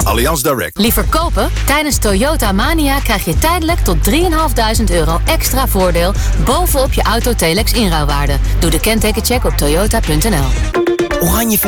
Allianz Direct. Liever kopen? Tijdens Toyota Mania krijg je tijdelijk tot €3.500 extra voordeel bovenop je Auto Telex inruilwaarde. Doe de kentekencheck op toyota.nl. Oranje